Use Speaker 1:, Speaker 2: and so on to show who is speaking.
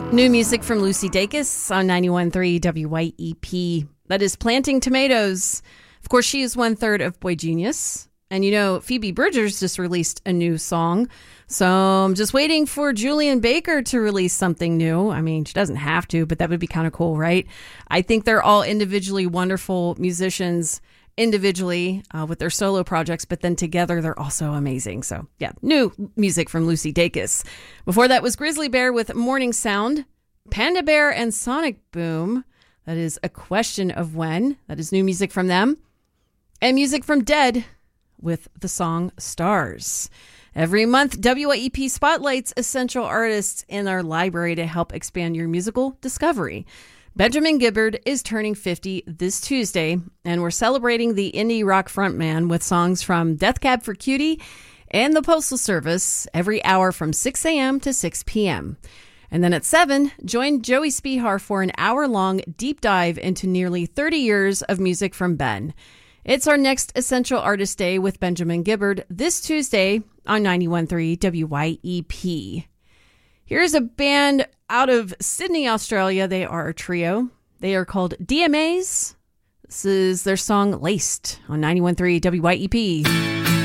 Speaker 1: New music from Lucy Dacus on 91.3 WYEP. That is Planting Tomatoes. Of course, she is 1/3 of Boy Genius. And you know, Phoebe Bridgers just released a new song. So I'm just waiting for Julian Baker to release something new. I mean, she doesn't have to, but that would be kind of cool, right? I think they're all individually wonderful musicians, individually with their solo projects, but then together they're also amazing. So yeah, new music from Lucy Dacus. Before that was Grizzly Bear with Morning Sound, Panda Bear and Sonic Boom. That is A Question of When. That is new music from them. And music from Dead with the song Stars. Every month, WYEP spotlights essential artists in our library to help expand your musical discovery. Benjamin Gibbard is turning 50 this Tuesday, and we're celebrating the indie rock frontman with songs from Death Cab for Cutie and the Postal Service every hour from 6 a.m. to 6 p.m. And then at 7, join Joey Spihar for an hour-long deep dive into nearly 30 years of music from Ben. It's our next Essential Artist Day with Benjamin Gibbard this Tuesday on 91.3 WYEP. Here's a band out of Sydney, Australia. They are a trio. They are called DMAs. This is their song Laced on 91.3 WYEP.